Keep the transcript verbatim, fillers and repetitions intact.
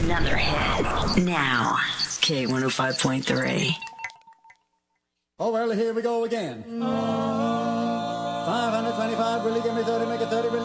another hit. Now, K one oh five point three. Oh, well, here we go again. five hundred twenty-five, really give me thirty, make it thirty, really.